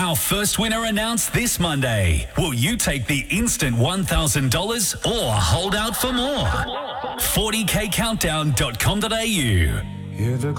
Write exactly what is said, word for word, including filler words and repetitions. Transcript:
Our first winner announced this Monday. Will you take the instant one thousand dollars or hold out for more? forty k countdown dot com dot a u. Hear the